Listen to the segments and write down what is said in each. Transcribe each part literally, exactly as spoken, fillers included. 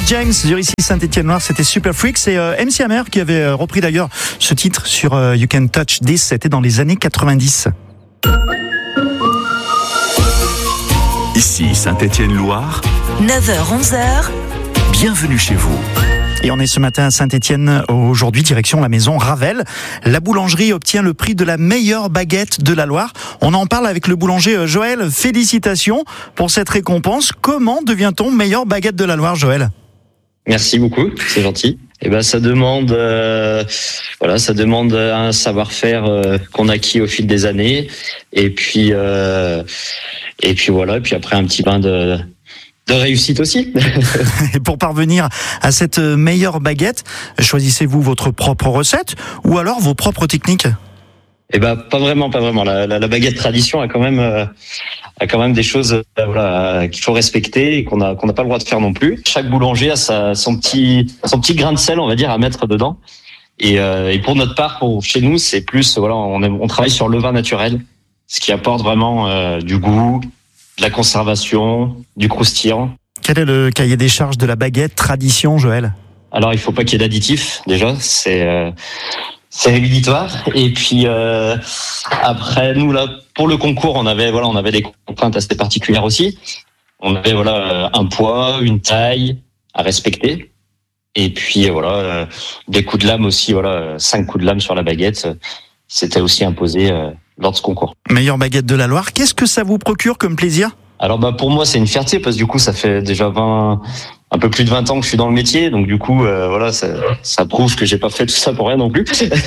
James, sur ici Saint-Étienne-Loire, c'était Super Freak. C'est euh, M C Hammer qui avait euh, repris d'ailleurs ce titre sur euh, You Can Touch This. C'était dans les années quatre-vingt-dix. Ici Saint-Étienne-Loire, neuf heures onze heures. Bienvenue chez vous. Et on est ce matin à Saint-Étienne, aujourd'hui direction la maison Ravel. La boulangerie obtient le prix de la meilleure baguette de la Loire. On en parle avec le boulanger Joël. Félicitations pour cette récompense. Comment devient-on meilleure baguette de la Loire, Joël ? Merci beaucoup, c'est gentil. Et ben ça demande, euh, voilà, ça demande un savoir-faire euh, qu'on acquis au fil des années, et puis euh, et puis voilà, et puis après un petit bain de de réussite aussi. Et pour parvenir à cette meilleure baguette, choisissez-vous votre propre recette ou alors vos propres techniques ? Eh ben pas vraiment, pas vraiment. La, la, la baguette tradition a quand même euh, a quand même des choses euh, voilà qu'il faut respecter et qu'on a qu'on n'a pas le droit de faire non plus. Chaque boulanger a sa, son petit son petit grain de sel, on va dire, à mettre dedans. Et, euh, et pour notre part, pour chez nous, c'est plus voilà, on, on travaille sur le vin naturel, ce qui apporte vraiment euh, du goût, de la conservation, du croustillant. Quel est le cahier des charges de la baguette tradition, Joël ? Alors il faut pas qu'il y ait d'additifs déjà, c'est euh, c'est rédhibitoire. Et puis euh, après nous là pour le concours on avait voilà on avait des contraintes assez particulières aussi. On avait voilà un poids, une taille à respecter. Et puis voilà euh, des coups de lame aussi voilà cinq coups de lame sur la baguette. C'était aussi imposé euh, lors de ce concours. Meilleure baguette de la Loire. Qu'est-ce que ça vous procure comme plaisir ? Alors bah pour moi c'est une fierté parce que du coup ça fait déjà vingt un peu plus de vingt ans que je suis dans le métier, donc du coup euh, voilà ça, ça prouve que j'ai pas fait tout ça pour rien non plus.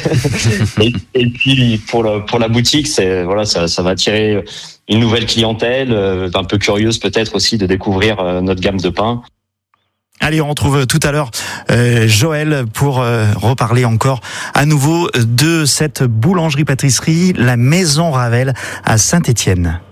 et, et puis pour la pour la boutique c'est voilà ça ça va attirer une nouvelle clientèle euh, un peu curieuse peut-être aussi de découvrir euh, notre gamme de pain. Allez, on retrouve tout à l'heure euh, Joël pour euh, reparler encore à nouveau de cette boulangerie-pâtisserie, la Maison Ravel à Saint-Étienne.